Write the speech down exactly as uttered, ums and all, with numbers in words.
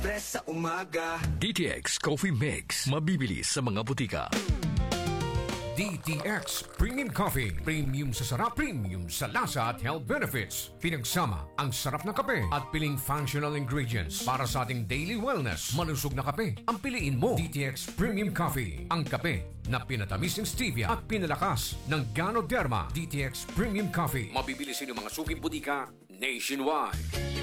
Press sa umaga. D T X Coffee Mix. Mabibili sa mga butika. D T X Premium Coffee. Premium sa sarap, premium sa lasa at health benefits. Pinagsama ang sarap na kape at piling functional ingredients para sa ating daily wellness. Malusog na kape ang piliin mo. D T X Premium Coffee. Ang kape na pinatamis ng stevia at pinalakas ng Ganoderma. D T X Premium Coffee. Mabibili sa inyong mga suking butika nationwide.